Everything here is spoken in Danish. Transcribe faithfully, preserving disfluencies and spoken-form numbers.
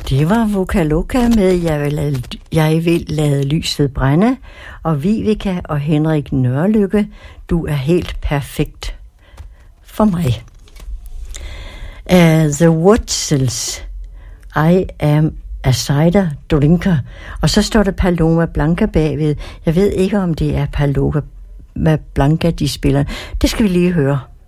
Det var Vocaloka med Jeg vil lade, jeg vil lade lyset brænde, og Viveka og Henrik Nørlykke, du er helt perfekt for mig. Uh, The Wurzels, I am a cider drinker, og så står der Paloma Blanca bagved. Jeg ved ikke, om det er Paloma Blanca, de spiller. Det skal vi lige høre.